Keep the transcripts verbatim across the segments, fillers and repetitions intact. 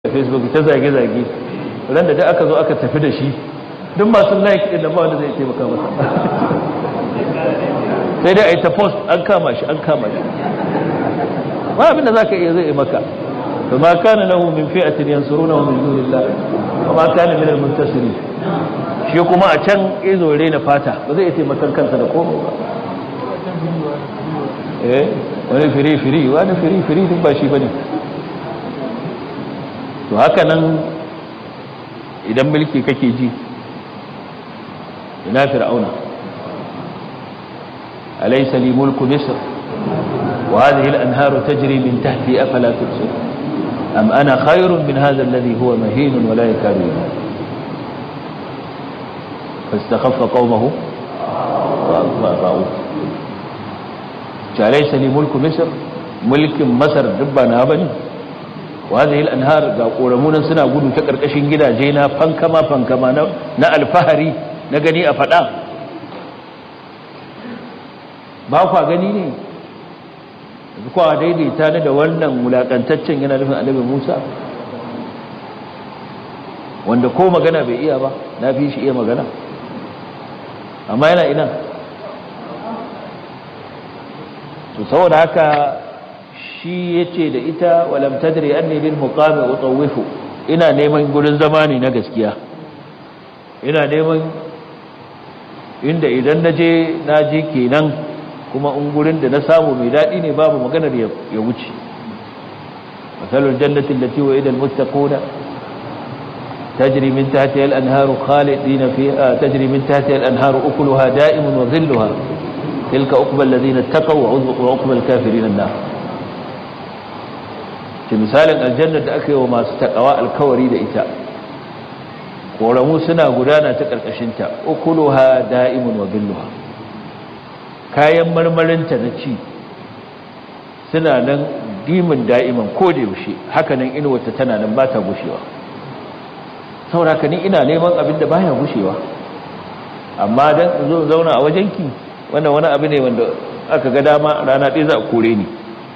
Facebook ta zage-zage ran da aka zo aka tafi da shi duk masu like din da ba wanda zai taimaka masa sai dai a yi ta post an kama shi an kama shi ba abin da zaka iya zai maka to ma kana lahu min fi'atin yansurunahu min dunillah wa ma kana min al-muntasirin shi kuma a can izo rena fata ba zai taimaka kansa da komai ba eh wani firi firi wani firi firi duk ba shi bane to haka nan idan mulki kake ji ina fir'auna alaysa li mulku misr wa hadhihi al-anharu tajri min tahti afala tubsir am ana khayrun min hadha alladhi huwa mahin wa la yakadu fastakhaffa qawmahu wa ata'u alaysa li mulku misr mulkin masar dubba na bane وهذه الأنهار قولمونا سنة قولوا تكركشين جدا جينا فانكما فانكما نا الفهري نغني أفدا باقوا غنيني ذكوا ديدي تانا دا wannan mulakantaccen yana nufin annabi Musa wanda ko magana bai iya ba na fi shi iya magana amma yana ina to saboda haka shi yace da ita walam tadri anni lil muqami utawwifu ina neman gurin zamani na gaskiya ina neman inda idan naje naje kenan kuma in gurin da na samu mai dadi ne babu maganar ya wuce masalul jannati allati wa'ida al muttaquna tajri min tahtiha al anharu khalidina fiha tajri min tahtiha al anharu ukuluha da'imun wa dhilluha tilka uqbal ladina taqaw wa uqbal kafirin an-nar ke misalin aljannar da aka yi wa masu takawa alkawari da ita koramu suna gudana ta ƙarƙashinta ukuluha da'imun wa billuha kayan marmarinta na ci suna nan dimin da'iman ko da yaushe haka nan inuwarta tana nan ba ta gushewa saboda ka ni ina neman abin da baya gushewa amma dan zo zauna a wajenki wannan wani abu ne wanda aka ga dama rana ɗaya za a kore ni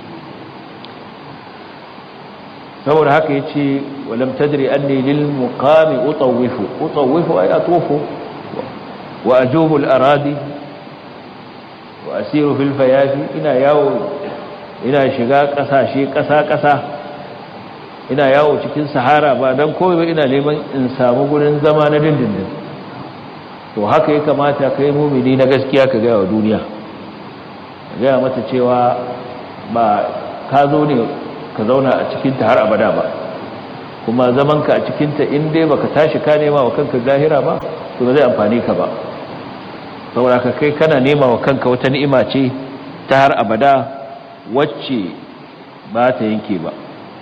saboda haka yace walam tadri anni lil muqami utawwifu utawwifu ay atufu wa ajubu al aradi wa asiru fil fayafi ina yawo ina shiga kasashe kasa kasa ina yawo cikin sahara ba dan komai ba ina neman in samu gurin zama na dindindin to haka ya kamata kai mu'mini na gaskiya ka ga wa duniya ga mata cewa ba ka zo ne ka zauna a cikinta har abada ba kuma zamanka a cikinta in dai baka tashi ka nema wa kanka zahira ba to ba zai amfani ka ba saboda ka kai kana nema wa kanka wata ni'ima ce ta har abada wacce ba ta yanke ba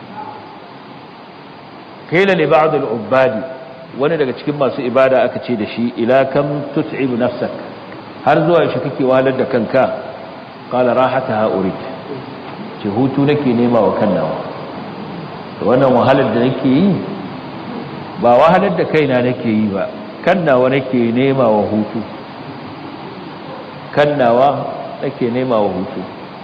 kaila li ba'd al-ubadi wani daga cikin masu ibada aka ce da shi ila kam tut'ibu nafsak har zuwa shi kake wahalar da kanka qala rahataha urid ce hutu nake nema wa kannawa wannan wahalar da nake yi ba wahalar da kaina nake yi ba kannawa nake nema wa hutu kannawa nake nema wa hutu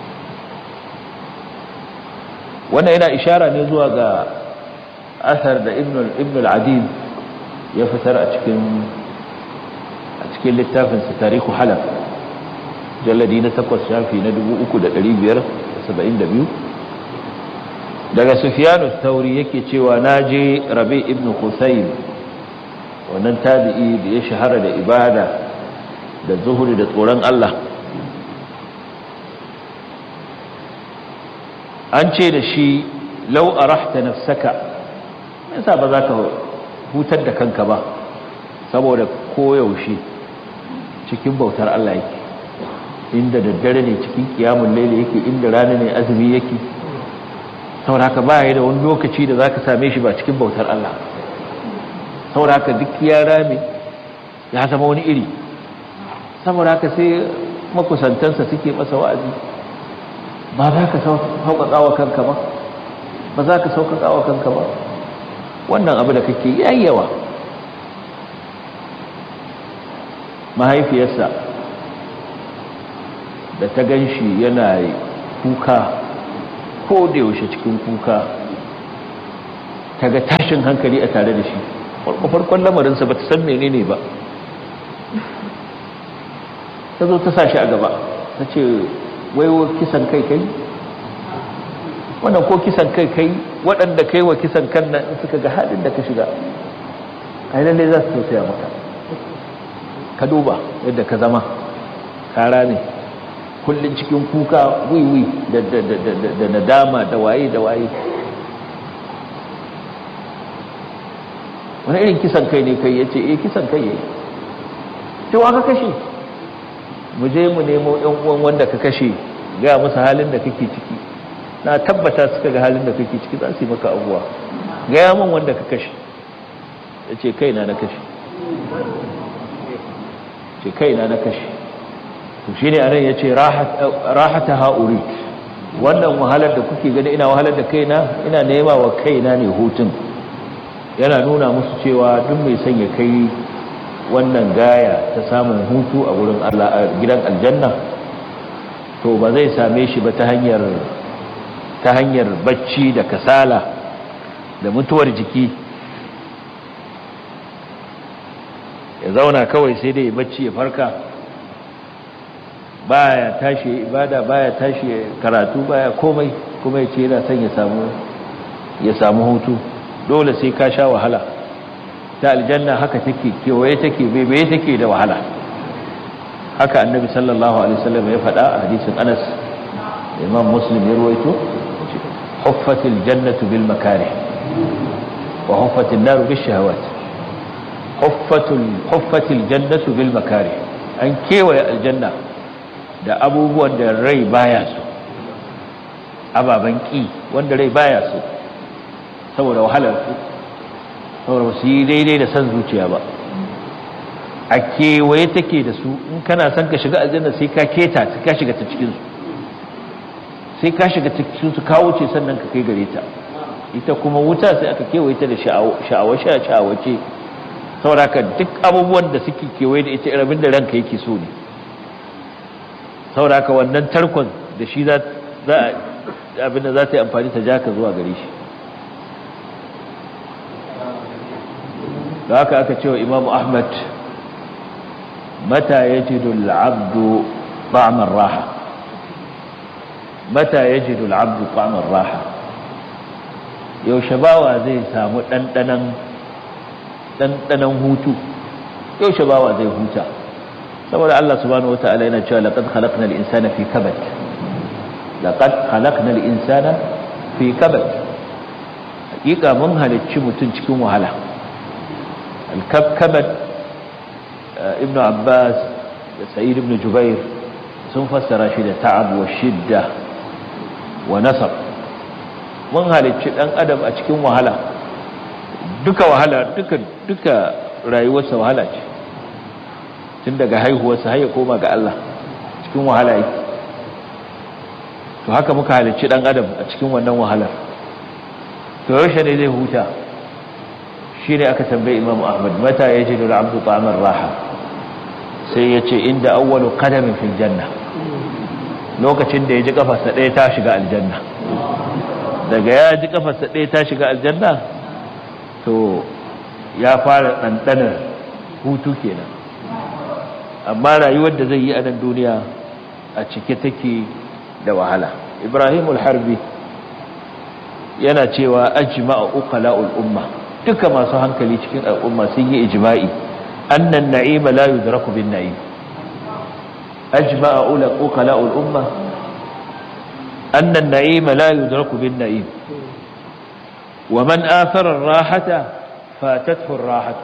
wannan yana ishara ne zuwa ga asar da ibn ibn al-adid ya fitar a cikin a cikin littafin sa tarihu halab jalladi na takwas shafi na dubu uku da ɗari biyar saba'in da biyu daga Sufyanu Thauri yake cewa naje Rabi ibn Husayn wannan tabi'i da ya shahara da ibada da zuhuri da tsoron Allah an ce da shi law arahta nafsaka yasa ba za ka hutar da kanka ba saboda koyaushe cikin bautar Allah yake inda daddare ne cikin kiyamun laili yake inda rana ne azumi yake sauraka ba ya da wani lokaci da zaka same shi ba cikin bautar Allah sauraka duk ya rame ya zama wani iri sauraka sai makusantansa suke masa wa'azi ba za ka sauƙaƙa wa kanka ba ba za ka sauƙaƙa wa kanka ba wannan abu da kake yayyawa mahaifiyarsa da ta gan shi yana kuka ko da yaushe cikin kuka ta ga tashin hankali a tare da shi farkon lamarinsa ba ta san menene ba, ta zo ta sa shi a gaba ta ce waiwo kisan kai kai wannan ko kisan kai kai waɗanda kai wa kisan kan nan suka ga haɗin da ka shiga ai lalle za su tausaya maka. Ka duba yadda ka zama kara ne kullum cikin kuka wiwi da da nadama da waye da waye. Wani irin kisan kai ne kai? Yace eh kisan kai yayi. To aka kashe, mu je mu nemo ɗan uwan wanda ka kashe, ga musu halin da kake ciki. Na tabbata suka ga halin da kake ciki za su yi maka abuwa. Ga ya min wanda ka kashe. Yace kaina na kashe. Ce kaina na kashe. To shine anan yace rahat rahata hauri. Wannan wahalar da kuke gani ina wahalar da kaina, ina nema wa kaina ne hutun. Yana nuna musu cewa duk mai son ya kai wannan gaya ta samun hutu a wurin Allah a gidan aljanna to ba zai same shi ba ta hanyar ta hanyar bacci da kasala da mutuwar jiki, ya zauna kawai sai dai bacci ya farka, baya tashi ibada, baya tashi karatu, baya komai, kuma yace yana son ya samu ya samu hutu. Dole sai ka sha wahala. Ta aljanna haka take, kewaye take, bebe take da wahala. Haka annabi sallallahu alaihi wasallam ya faɗa a hadisin Anas, Imam Muslim ya ruwaito, huffatil jannatu bil makarih wa huffatin naru bis shahawat. huffatul huffatil jannatu bil makarih, an kewaye aljanna da abubuwan da rai baya so, ababan ki wanda rai baya so saboda wahalar su, saboda su yi daidai da san zuciya ba. A kewaye take da su, in kana son ka shiga aljanna sai ka keta sai ka shiga ta cikin su, sai ka shiga cikin su kawo ce sannan ka kai gare ta. Ita kuma wuta sai aka kewaye ta da sha'awa sha'awace, saboda haka duk abubuwan da suke kewaye da ita irin da ranka yake so ne. Saboda haka wannan tarkon da shi za abin da za ta yi amfani ta ja ka zuwa gare shi. da haka aka cewa Imam Ahmad, mata yajidu al-'abdu ta'ma ar-raha, mata yajidu al-'abdu ta'ma ar-raha, yaushe bawa zai samu dandanan dandanan hutu, yaushe bawa zai huta. saboda Allah subhanahu wataala yana cewa laqad khalaqna al-insana fi kabad, laqad khalaqna al-insana fi kabad, hakika mun halicci mutum cikin wahala. al-kabad ibn Abbas da Sa'id ibn Jubair sun fassara shi da ta'ab wa shidda wa nasab. mun halicci dan adam a cikin wahala, duka wahala, duka duka rayuwarsa wahala ce, tun daga haihuwarsa har ya koma ga Allah cikin wahala yake. to haka muka halicci dan adam a cikin wannan wahalar. to yaushe ne zai huta? shine aka tambaye Imam Ahmad, mata yajidu al-'abdu ta'ama ar-raha, sai yace inda awwalu qadamin fil janna, lokacin da yaji kafarsa ɗaya ta shiga aljanna. daga ya ji kafarsa ɗaya ta shiga aljanna to ya fara ɗanɗanar hutu kenan. amma rayuwar da zai yi a nan duniya a cike take da wahala. Ibrahim al-Harbi yana cewa ajma'a uqala'ul umma, duka masu hankali cikin al'umma sun yi ijma'i annan na'ima la yudraku bin na'im. ajma'a uqala'ul umma annan na'ima la yudraku bin na'im wa man athara ar-rahata fatathu ar-rahatu,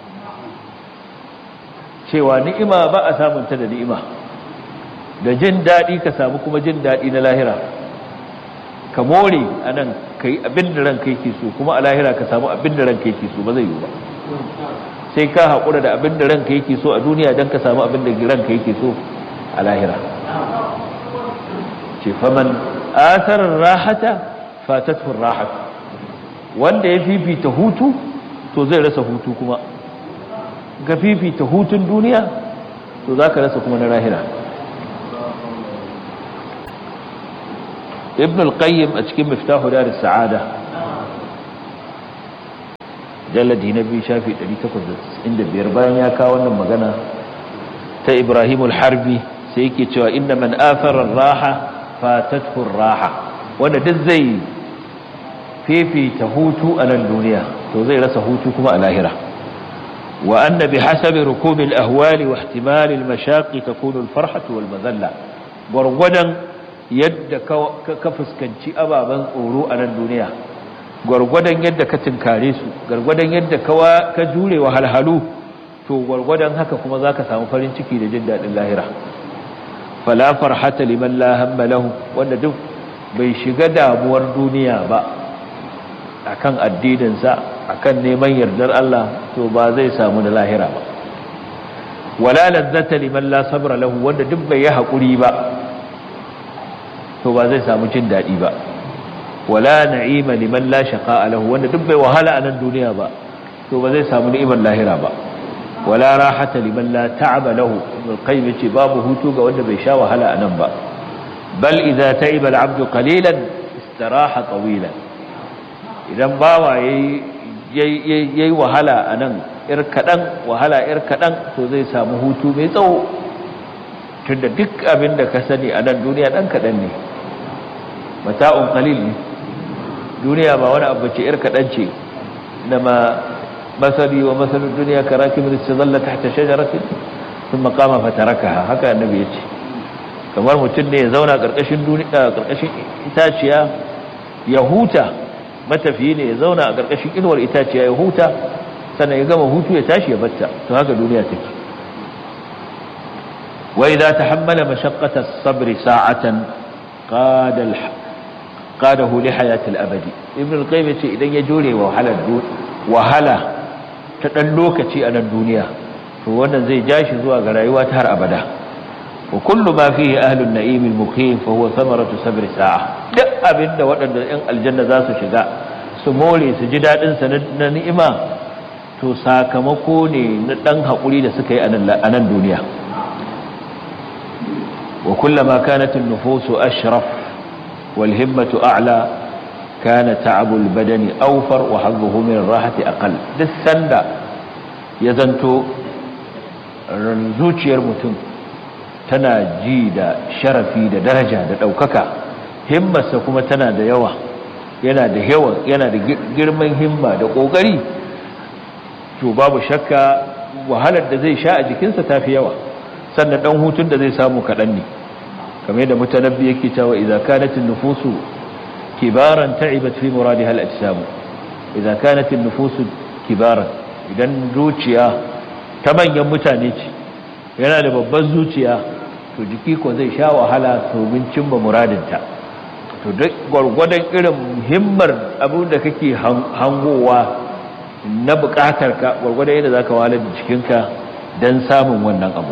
cewa ni'ima ba a samunta da ni'ima, da jin daɗi ka samu kuma jin daɗi na lahira. ka more a nan ka yi abin da ranka yake so, kuma a lahira ka samu abin da ranka yake so, ba zai yi ba. sai ka haƙura da abin da ranka yake so a duniya don ka samu abin da ranka yake so a lahira. ce faman asarar rahata fatatun rahat, wanda ya fifita hutu to zai rasa hutu, kuma ga fifita hutun duniya to za ka rasa kuma na lahira. ibn al-qayyim a cikin miftahu dar as-sa'ada jalladi na biyu shafi ɗari takwas da casa'in da biyar bayan ya kawo wannan magana ta Ibrahim al-Harbi sai yake cewa inna man athara ar-raha fatathu ar-raha wanda duk zai fifita hutu a nan duniya to zai rasa hutu kuma a lahira wa anna bihasabi rukub al-ahwal wa ihtimal al-mashaq takunu al-farhatu wal-madalla gurgudan yadda ka fuskanci ababan tsoro a nan duniya gurgudan yadda ka tinkare su gurgudan yadda ka jure wa halhalu to gurgudan haka kuma zaka samu farin ciki da jin dadin lahira fala farhata liman la hamma lahu wanda duk bai shiga damuwar duniya ba akan addininsa akan neman yardar Allah to ba zai samu da lahira ba wala lazzata liman la sabra lahu wanda duk bai yi hakuri ba to ba zai samu jin dadi ba wala na'ima liman la shaqa'a lahu wanda duk bai wahala a nan duniya ba to ba zai samu ni'imar lahira ba wala rahata liman la ta'aba lahu al-qayyim ce babu hutu ga wanda bai sha wahala a nan ba bal idza ta'iba al-'abdu qalilan istaraha tawilan idan bawa yayi yayi wahala anan ir kadan wahala ir kadan to zai samu hutu mai tsawo tunda duk abin da ka sani a nan duniya dan kadan ne mata'un qalil ne duniya ba wani abu ce ir kadan ce inma masali wa masalud dunya karakibin istadalla tahta shajaratin thumma qama fatarakaha haka annabi yace kamar mutum ne ya zauna karkashin duniya karkashin itaciya ya huta matafiyi ne ya zauna a ƙarƙashin inuwar itaciya ya huta sannan ya gama hutu ya tashi ya batta to haka duniya take wa idza tahammala mashaqqata as-sabr sa'atan qada qadahu li hayati al-abadi ibn al-qayyim yace idan ya jure wahala wahala ta dan lokaci a nan duniya to wannan zai jashi zuwa ga rayuwa ta har abada wa kullu ma fihi ahlun na'im al-muqim fa huwa thamaratu sabr sa'a duk abinda waɗanda ɗan aljanna za su shiga su more su ji dadin sa na ni'ima to sakamako ne na dan hakuri da suka yi a nan duniya wa kullama kanat an-nufusu ashraf wal himmatu a'la kana ta'abu al-badani awfar wa hadduhu min ar-rahati aqall duk sanda ya zanto zuciyar mutum tana ji da sharafi da daraja da ɗaukaka himmarsa kuma tana da yawa yana da yawa yana da girman himma da ƙoƙari to babu shakka wahalar da zai sha a jikinsa ta fi yawa sannan ɗan hutun da zai samu kaɗan ne kamar yadda mutanabbi yake cewa idza kanatin nufusu kibaran ta'ibat fi muradiha al-ajsam idza kanatin nufusu kibaran idan zuciya ta manyan mutane ce yana da babban zuciya to jiki ko zai sha wahala domin cimma muradinta to duk gwargwadon irin himmar abin da kake hangowa na bukatar ka gwargwadon yadda zaka wahalar da jikinka dan samun wannan abu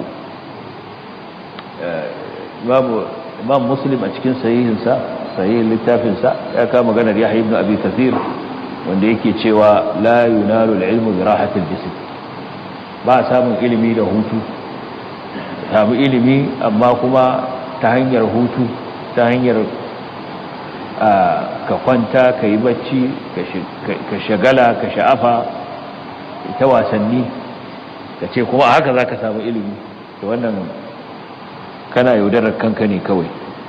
imam muslim a cikin sahihinsa sahihin littafinsa ya kama maganar yahya ibn abi kathir wanda yake cewa la yunalu al-ilmu bi rahati al-jism ba samun ilimi da hutu samu ilimi amma kuma ta hanyar hutu ta hanyar ka kwanta ka yi bacci ka shagala ka sha'afa ta wasanni ka ce kuma haka za ka samu ilimi da wannan kana yaudarar kanka ne kawai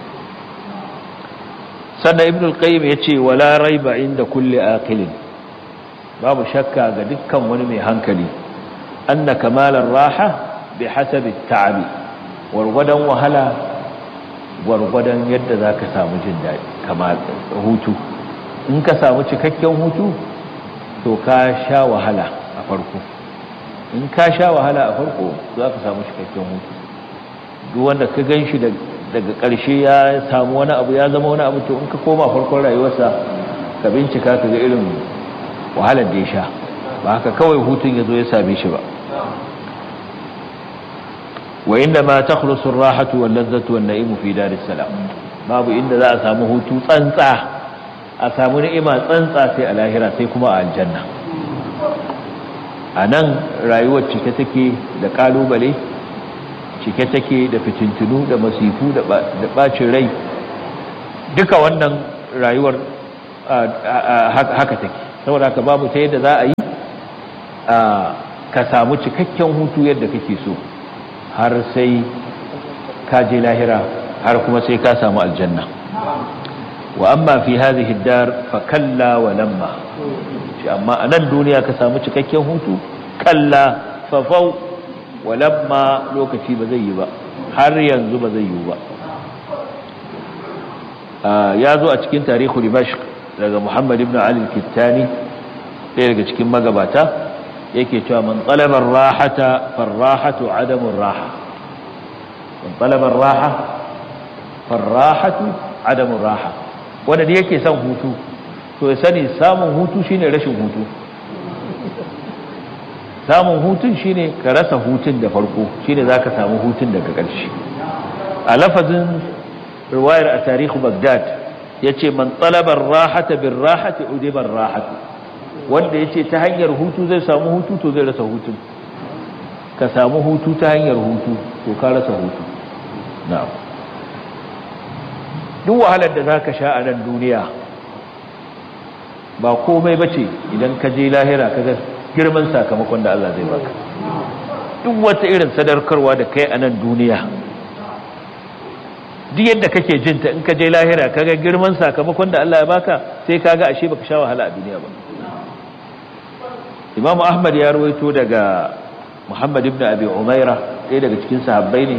sannan ibn al-qayyim ya ce wala raiba inda kulli aqilin babu shakka ga dukkan wani mai hankali anna kamalar raha bi hasabi ta'abi wargwadon wahala gwargwadon yadda za ka samu jin daɗi kamar hutu in ka samu cikakken hutu to ka sha wahala a farko in ka sha wahala a farko za ka samu cikakken hutu duk wanda ka gan shi daga ƙarshe ya samu wani abu ya zama wani abu to in ka koma farkon rayuwarsa ka bincika ka ga irin wahalar da ya sha ba haka kawai hutun ya zo ya same shi ba wa inda ma takhlusu ar-rahatu wal-ladhatu wan-na'imu fi daris salam babu inda za a samu hutu tsantsa a samu ni'ima tsantsa sai a lahira sai kuma a aljanna anan rayuwar cike take da kalubale cike take da fitintunu da masifu da bacin rai duka wannan rayuwar haka take saboda haka babu ta yadda za a yi ka samu cikakken hutu yadda kake so har sai ka je lahira har kuma sai ka samu aljanna. wa amma fi hadhihi ad-dar fa kalla wa lamma, shi amma anan duniya ka samu cikakken hutu, kalla fa fau wa lamma lokaci ba zai yi ba, har yanzu ba zai yi ba. ya zo a cikin tarihu Dimashq daga Muhammad ibn Ali al-Kittani, ɗaya daga cikin magabata, yake cewa man talaba ar-rahata far-rahatu adamu ar-raha, man talaba ar-raha far-rahatu adamu ar-raha. wanda yake son hutu to ya sani samun hutu shine rashin hutu. samun hutun shine ka rasa hutun da farko, shine zaka samu hutun daga ƙarshe. a lafazin riwayar a tarihu Baghdad yace man talaba ar-rahata bir-rahati udiba ar-rahatu, wanda yace ta hanyar hutu zai samu hutu to zai rasa hutun. ka samu hutu ta hanyar hutu to ka rasa hutu. na'am, duk wahalar da zaka sha a nan duniya ba komai bace idan ka je lahira kaga girman sakamakon da Allah zai baka. duk wata irin sadarkarwa da kai a nan duniya, duk yadda kake jinta, in ka je lahira kaga girman sakamakon da Allah ya baka, sai kaga ashe baka sha wahala a duniya ba. Imam Ahmad ya rawaito daga Muhammad ibn Abi Umaira, ɗaya daga cikin sahabbai ne,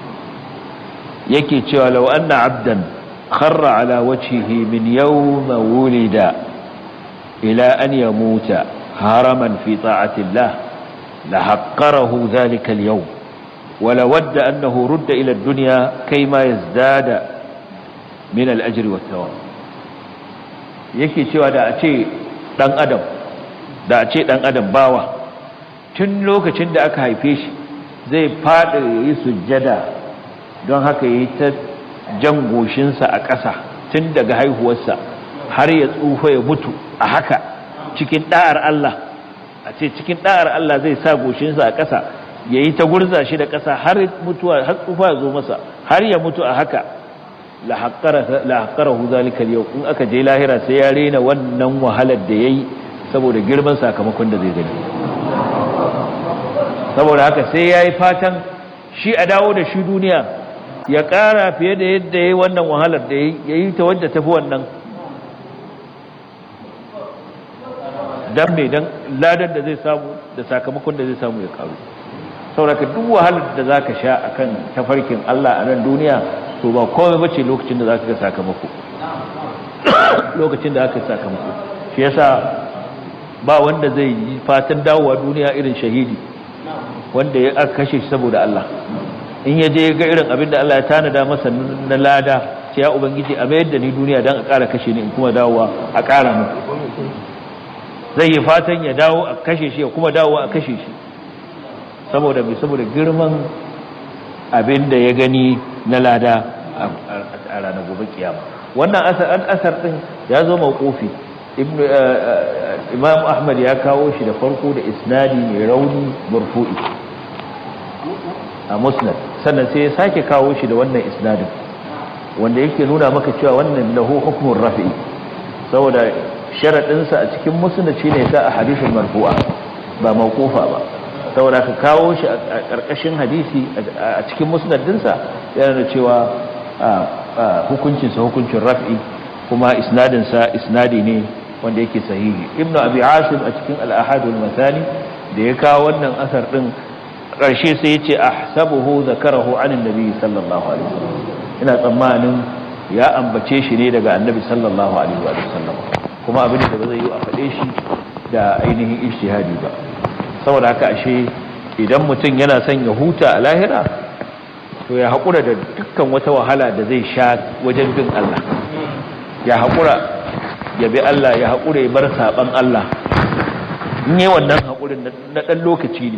yake cewa law anna abdan kharra ala wajhihi min yawma wulida ila an yamuta haraman fi ta'ati Allah la haqqarahu dhalika al-yawm wa la wadda annahu rudda ila ad-dunya kayma yazdada min al-ajri wat-thawab. yake cewa da a ce dan adam da a ce dan adam bawa tun lokacin da aka haife shi zai fada yi sujjada, don haka yi ta jan goshinsa a ƙasa tun daga haihuwarsa har ya tsufa ya mutu a haka cikin da'ar Allah. a ce cikin da'ar Allah zai sa goshinsa a ƙasa ya yi ta gurza shi da ƙasa har mutuwa, har tsufa ya zo masa, har ya mutu a haka. la haqqarahu zalika al-yawm, in aka je lahira sai ya rena wannan wahalar da yayi saboda girman sakamakon da zai gani. saboda haka sai yayi fatan shi a dawo da shi duniya ya ƙara fiye da yadda yayi wannan wahalar da yayi yayi ta wadda tafi wannan, dan me dan ladan da zai samu da sakamakon da zai samu ya karu. saboda duk wahalar da zaka sha akan tafarkin Allah a nan duniya to ba komai bace lokacin da zaka ga sakamako. lokacin da aka sakamako shi yasa ba wanda zai yi fatan dawowa duniya irin shahidi wanda ya aka kashe shi saboda Allah. in ya je ga irin abin da Allah ya tanada masa na lada, sai ya ubangiji a mayar da ni duniya dan a ƙara kashe ni in kuma dawowa a ƙara mu. zai yi fatan ya dawo a kashe shi ya kuma dawo a kashe shi saboda mai saboda girman abin da ya gani na lada a ranar gobe kiyama. wannan asar an asar din ya zo mauqufi. ibnu imam Ahmad ya kawo shi da farko da isnadi mai rauni marfu'i a musnad, sannan sai ya sake kawo shi da wannan isnadin wanda yake nuna maka cewa wannan lahu hukmun rafi'i, saboda sharaɗinsa a cikin musnad shine ka a hadisin marfu'a ba mawqufa ba. saboda ka kawo shi a ƙarƙashin hadisi a cikin musnad dinsa yana da cewa hukuncin sa hukuncin raf'i, kuma isnadin sa isnadi ne wanda yake sahihi. ibnu abi asim a cikin al-ahad al-masani da ya kawo wannan asar din ƙarshe sai yace ahsabuhu zakarahu an annabi sallallahu alaihi wasallam, ina tsammanin ya ambace shi ne daga annabi sallallahu alaihi wasallam, kuma abin da ba zai yi a faɗe shi da ainihin ijtihadi ba. saboda haka ashe idan mutum yana son ya huta a lahira to ya haƙura da dukkan wata wahala da zai sha wajen bin Allah, ya haƙura ya bi Allah, ya haƙura ya bar saɓan Allah. in yi wannan haƙurin na ɗan lokaci ne,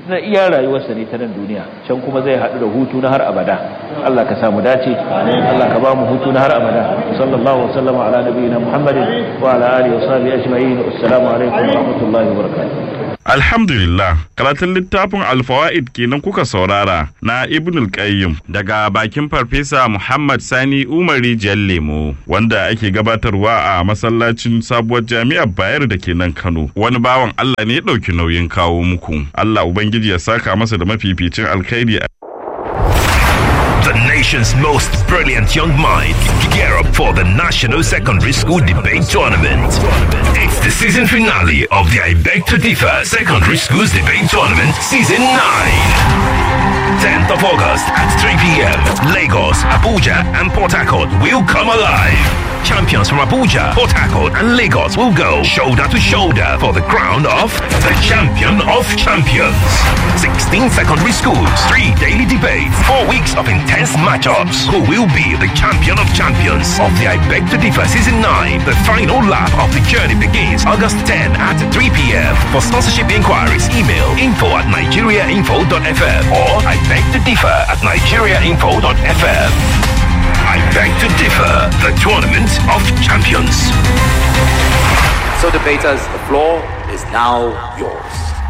na iya rayuwarsa ne ta nan duniya, can kuma zai haɗu da hutu na har abada. Allah ka samu dace, Allah ka ba mu hutu na har abada. Sallallahu alaihi wasallam ala nabiyina Muhammadin wa ala alihi wa sahbihi ajma'in. Assalamu alaikum wa rahmatullahi wa barakatuh. Alhamdulillah, karatun littafin Al-Fawaid kenan kuka saurara na Ibn al-Qayyim daga bakin Farfesa Muhammad Sani Umari Jallemo, wanda ake gabatarwa a masallacin Sabuwar Jami'ar Bayero da ke nan Kano. Wani bawan Allah ne ya ɗauki nauyin kawo muku. Allah Ubangiji ya saka masa da mafificin alkhairi. The nation's most brilliant young minds gear up for the National Secondary School Debate Tournament. It's the season finale of the I Beg to Differ Secondary Schools Debate Tournament Season nine. tenth of August at three p.m. Lagos, Abuja and Port Harcourt will come alive. Champions from Abuja, Port Harcourt and Lagos will go shoulder to shoulder for the crown of the Champion of Champions. sixteen secondary schools, three daily debates, four weeks of intense matchups. Who will be the Champion of Champions of the I Beg to Differ Season nine? The final lap of the journey begins August tenth at three p.m. For sponsorship inquiries, email info at nigeriainfo dot f m or I beg to differ at nigeriainfo dot f m. I Beg to Differ, the Tournament of Champions. So debaters, the floor is now yours.